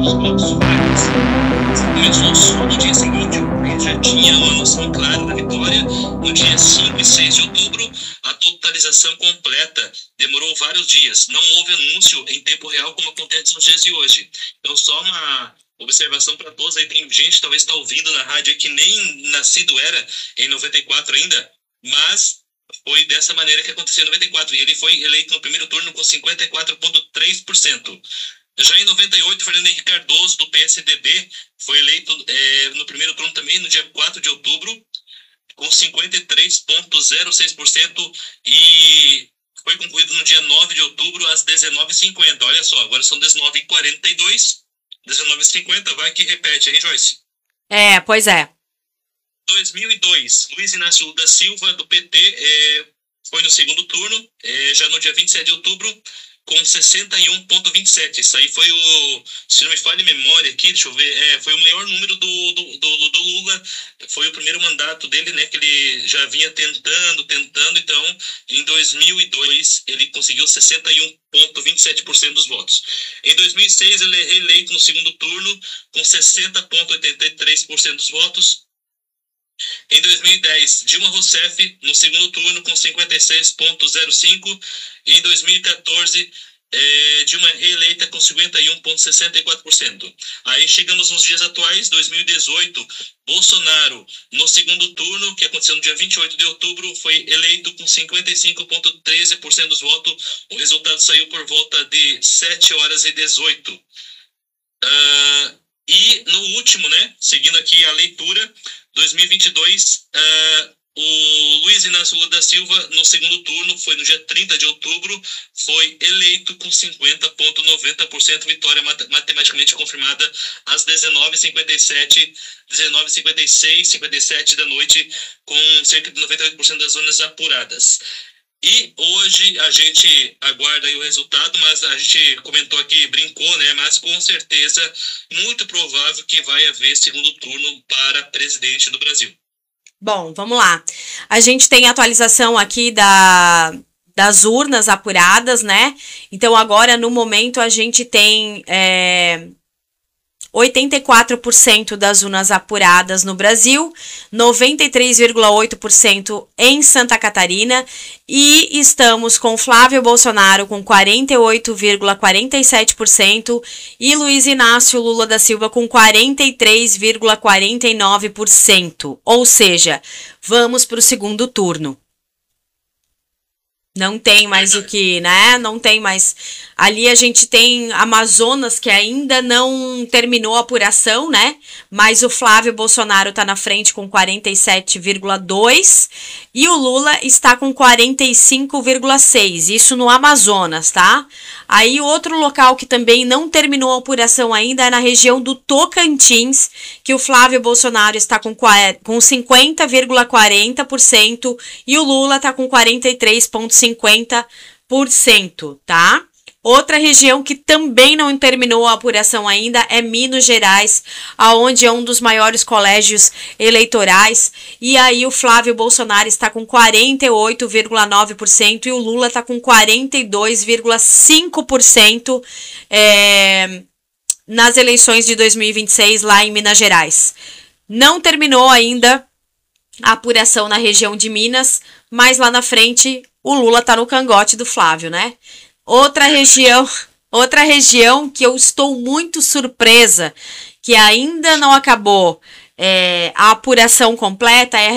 dos votos válidos. Começou só no dia seguinte, já tinha uma noção clara da vitória. No dia 5 e 6 de outubro, a totalização completa demorou vários dias. Não houve anúncio em tempo real como acontece nos dias de hoje. Então, só uma observação para todos aí. Tem gente que talvez está ouvindo na rádio que nem nascido era em 94 ainda, mas foi dessa maneira que aconteceu em 94. E ele foi eleito no primeiro turno com 54,3%. Já em 98, Fernando Henrique Cardoso, do PSDB, foi eleito no primeiro turno também, no dia 4 de outubro, com 53,06%, e foi concluído no dia 9 de outubro, às 19h50. Olha só, agora são 19h42, 19h50, vai que repete, hein, Joyce? Pois é. 2002, Luiz Inácio Lula da Silva, do PT, foi no segundo turno, já no dia 27 de outubro, com 61,27. Isso aí foi se não me falha a memória aqui, deixa eu ver, foi o maior número do Lula. Foi o primeiro mandato dele, né, que ele já vinha tentando, então em 2002 ele conseguiu 61,27% dos votos. Em 2006 ele é reeleito no segundo turno com 60,83% dos votos. Em 2010, Dilma Rousseff no segundo turno com 56,05%. E em 2014, Dilma reeleita com 51,64%. Aí chegamos nos dias atuais, 2018, Bolsonaro no segundo turno, que aconteceu no dia 28 de outubro, foi eleito com 55,13% dos votos. O resultado saiu por volta de 7h18. E no último, né, seguindo aqui a leitura, 2022, o Luiz Inácio Lula da Silva, no segundo turno, foi no dia 30 de outubro, foi eleito com 50,90%, vitória matematicamente confirmada às 19h57, 19h56, 57 da noite, com cerca de 98% das urnas apuradas. E hoje a gente aguarda aí o resultado, mas a gente comentou aqui, brincou, né? Mas com certeza, muito provável que vai haver segundo turno para presidente do Brasil. Bom, vamos lá. A gente tem atualização aqui das urnas apuradas, né? Então, agora, no momento, a gente tem 84% das urnas apuradas no Brasil, 93,8% em Santa Catarina, e estamos com Flávio Bolsonaro com 48,47% e Luiz Inácio Lula da Silva com 43,49%. Ou seja, vamos para o segundo turno. Não tem mais o que, né? Não tem mais. Ali a gente tem Amazonas, que ainda não terminou a apuração, né? Mas o Flávio Bolsonaro tá na frente com 47,2% e o Lula está com 45,6%. Isso no Amazonas, tá? Aí outro local que também não terminou a apuração ainda é na região do Tocantins, que o Flávio Bolsonaro está com 50,40% e o Lula está com 43,50%, tá? Outra região que também não terminou a apuração ainda é Minas Gerais, aonde é um dos maiores colégios eleitorais, e aí o Flávio Bolsonaro está com 48,9% e o Lula está com 42,5% nas eleições de 2026 lá em Minas Gerais. Não terminou ainda a apuração na região de Minas, mas lá na frente o Lula tá no cangote do Flávio, né? Outra região que eu estou muito surpresa, que ainda não acabou a apuração completa, é a